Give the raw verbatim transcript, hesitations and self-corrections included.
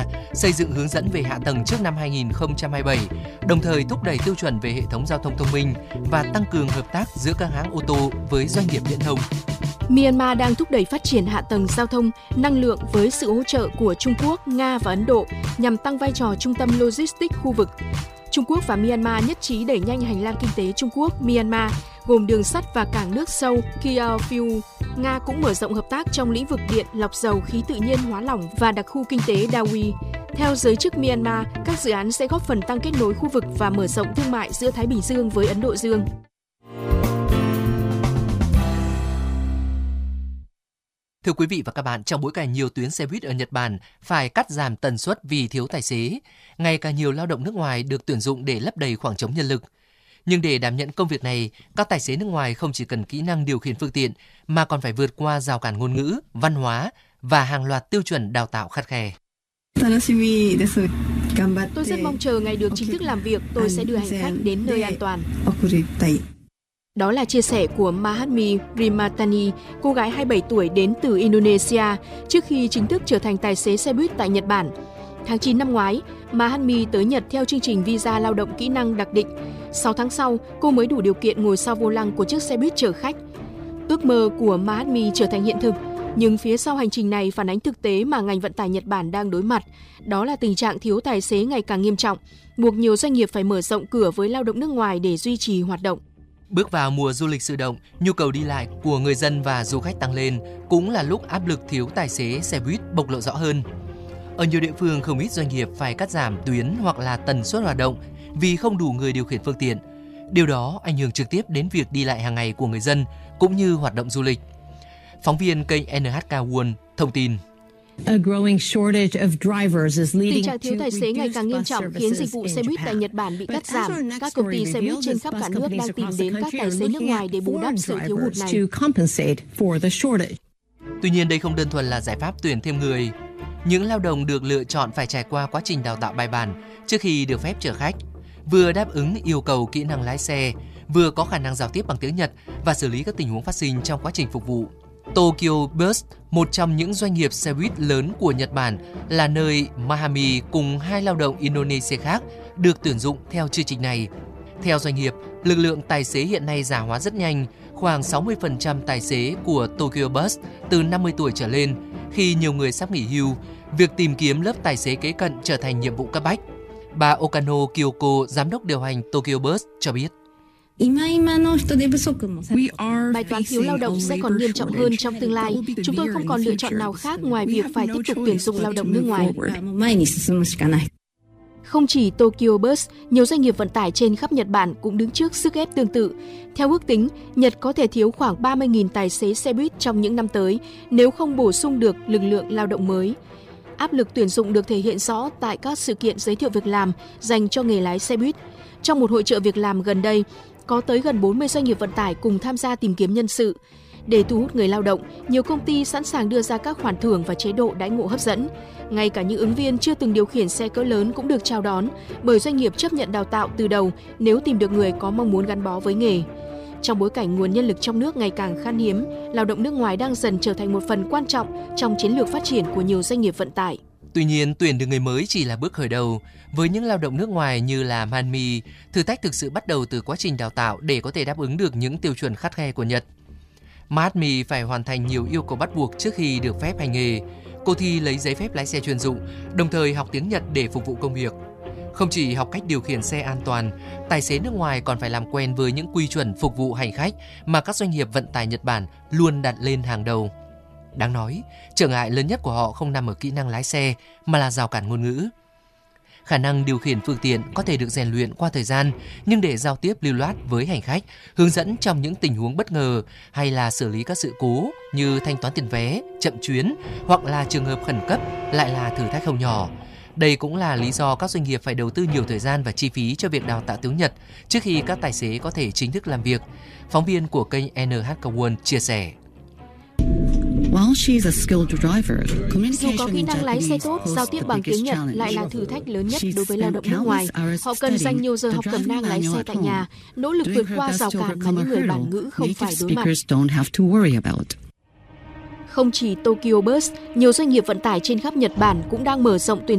Myanmar xây dựng hướng dẫn về hạ tầng trước năm hai nghìn không trăm hai mươi bảy, đồng thời thúc đẩy tiêu chuẩn về hệ thống giao thông thông minh và tăng cường hợp tác giữa các hãng ô tô với doanh nghiệp viễn thông. Myanmar đang thúc đẩy phát triển hạ tầng giao thông, năng lượng với sự hỗ trợ của Trung Quốc, Nga và Ấn Độ nhằm tăng vai trò trung tâm logistics khu vực. Trung Quốc và Myanmar nhất trí đẩy nhanh hành lang kinh tế Trung Quốc-Myanmar, gồm đường sắt và cảng nước sâu Kiaofiu. Nga cũng mở rộng hợp tác trong lĩnh vực điện, lọc dầu, khí tự nhiên hóa lỏng và đặc khu kinh tế Dawi. Theo giới chức Myanmar, các dự án sẽ góp phần tăng kết nối khu vực và mở rộng thương mại giữa Thái Bình Dương với Ấn Độ Dương. Thưa quý vị và các bạn, trong bối cảnh nhiều tuyến xe buýt ở Nhật Bản phải cắt giảm tần suất vì thiếu tài xế, ngày càng nhiều lao động nước ngoài được tuyển dụng để lấp đầy khoảng trống nhân lực. Nhưng để đảm nhận công việc này, các tài xế nước ngoài không chỉ cần kỹ năng điều khiển phương tiện mà còn phải vượt qua rào cản ngôn ngữ, văn hóa và hàng loạt tiêu chuẩn đào tạo khắt khe. Tôi rất mong chờ ngày được chính thức làm việc, tôi sẽ đưa hành khách đến nơi an toàn. Đó là chia sẻ của Mahatmi Rimatani, cô gái hai mươi bảy tuổi đến từ Indonesia, trước khi chính thức trở thành tài xế xe buýt tại Nhật Bản. Tháng chín năm ngoái, Mahatmi tới Nhật theo chương trình visa lao động kỹ năng đặc định. sáu tháng sau, cô mới đủ điều kiện ngồi sau vô lăng của chiếc xe buýt chở khách. Ước mơ của Mahatmi trở thành hiện thực, nhưng phía sau hành trình này phản ánh thực tế mà ngành vận tải Nhật Bản đang đối mặt. Đó là tình trạng thiếu tài xế ngày càng nghiêm trọng, buộc nhiều doanh nghiệp phải mở rộng cửa với lao động nước ngoài để duy trì hoạt động. Bước vào mùa du lịch sôi động, nhu cầu đi lại của người dân và du khách tăng lên, cũng là lúc áp lực thiếu tài xế xe buýt bộc lộ rõ hơn. Ở nhiều địa phương, không ít doanh nghiệp phải cắt giảm tuyến hoặc là tần suất hoạt động vì không đủ người điều khiển phương tiện. Điều đó ảnh hưởng trực tiếp đến việc đi lại hàng ngày của người dân cũng như hoạt động du lịch. Phóng viên kênh en hát ca World thông tin. Tình trạng thiếu tài xế ngày càng nghiêm trọng khiến dịch vụ xe buýt tại Nhật Bản bị cắt giảm. Các công ty xe buýt trên khắp cả nước đang tìm đến các tài xế nước ngoài để bù đắp sự thiếu hụt này. Tuy nhiên, đây không đơn thuần là giải pháp tuyển thêm người. Những lao động được lựa chọn phải trải qua quá trình đào tạo bài bản trước khi được phép chở khách, vừa đáp ứng yêu cầu kỹ năng lái xe, vừa có khả năng giao tiếp bằng tiếng Nhật và xử lý các tình huống phát sinh trong quá trình phục vụ. Tokyo Bus, một trong những doanh nghiệp xe buýt lớn của Nhật Bản, là nơi Mahami cùng hai lao động Indonesia khác được tuyển dụng theo chương trình này. Theo doanh nghiệp, lực lượng tài xế hiện nay già hóa rất nhanh, khoảng sáu mươi phần trăm tài xế của Tokyo Bus từ năm mươi tuổi trở lên. Khi nhiều người sắp nghỉ hưu, việc tìm kiếm lớp tài xế kế cận trở thành nhiệm vụ cấp bách. Bà Okano Kyoko, giám đốc điều hành Tokyo Bus cho biết. Bài toán thiếu lao động sẽ còn nghiêm trọng hơn trong tương lai. Chúng tôi không còn lựa chọn nào khác ngoài việc phải tiếp tục tuyển dụng lao động nước ngoài. Không chỉ Tokyo Bus, nhiều doanh nghiệp vận tải trên khắp Nhật Bản cũng đứng trước sức ép tương tự. Theo ước tính, Nhật có thể thiếu khoảng ba mươi nghìn tài xế xe buýt trong những năm tới nếu không bổ sung được lực lượng lao động mới. Áp lực tuyển dụng được thể hiện rõ tại các sự kiện giới thiệu việc làm dành cho nghề lái xe buýt. Trong một hội chợ việc làm gần đây, có tới gần bốn mươi doanh nghiệp vận tải cùng tham gia tìm kiếm nhân sự. Để thu hút người lao động, nhiều công ty sẵn sàng đưa ra các khoản thưởng và chế độ đãi ngộ hấp dẫn. Ngay cả những ứng viên chưa từng điều khiển xe cỡ lớn cũng được chào đón, bởi doanh nghiệp chấp nhận đào tạo từ đầu nếu tìm được người có mong muốn gắn bó với nghề. Trong bối cảnh nguồn nhân lực trong nước ngày càng khan hiếm, lao động nước ngoài đang dần trở thành một phần quan trọng trong chiến lược phát triển của nhiều doanh nghiệp vận tải. Tuy nhiên, tuyển được người mới chỉ là bước khởi đầu. Với những lao động nước ngoài như là Manmi, thử thách thực sự bắt đầu từ quá trình đào tạo để có thể đáp ứng được những tiêu chuẩn khắt khe của Nhật. Manmi phải hoàn thành nhiều yêu cầu bắt buộc trước khi được phép hành nghề. Cô thi lấy giấy phép lái xe chuyên dụng, đồng thời học tiếng Nhật để phục vụ công việc. Không chỉ học cách điều khiển xe an toàn, tài xế nước ngoài còn phải làm quen với những quy chuẩn phục vụ hành khách mà các doanh nghiệp vận tải Nhật Bản luôn đặt lên hàng đầu. Đáng nói, trở ngại lớn nhất của họ không nằm ở kỹ năng lái xe mà là rào cản ngôn ngữ. Khả năng điều khiển phương tiện có thể được rèn luyện qua thời gian, nhưng để giao tiếp lưu loát với hành khách, hướng dẫn trong những tình huống bất ngờ hay là xử lý các sự cố như thanh toán tiền vé, chậm chuyến hoặc là trường hợp khẩn cấp lại là thử thách không nhỏ. Đây cũng là lý do các doanh nghiệp phải đầu tư nhiều thời gian và chi phí cho việc đào tạo tiếng Nhật trước khi các tài xế có thể chính thức làm việc. Phóng viên của kênh en hát ca World chia sẻ. Dù có kỹ năng lái xe tốt, giao tiếp bằng tiếng Nhật lại là thử thách lớn nhất đối với lao động nước ngoài. Họ cần dành nhiều giờ học cẩm nang lái xe tại nhà, nỗ lực vượt qua rào cản mà những người bản ngữ không phải đối mặt. Không chỉ Tokyo Bus, nhiều doanh nghiệp vận tải trên khắp Nhật Bản cũng đang mở rộng tuyển